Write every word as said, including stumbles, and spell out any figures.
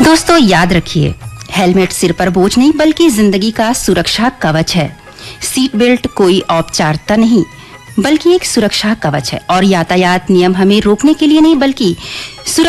दोस्तों याद रखिए, हेलमेट सिर पर बोझ नहीं बल्कि जिंदगी का सुरक्षा कवच है। सीट बेल्ट कोई औपचारिकता नहीं बल्कि एक सुरक्षा कवच है और यातायात नियम हमें रोकने के लिए नहीं बल्कि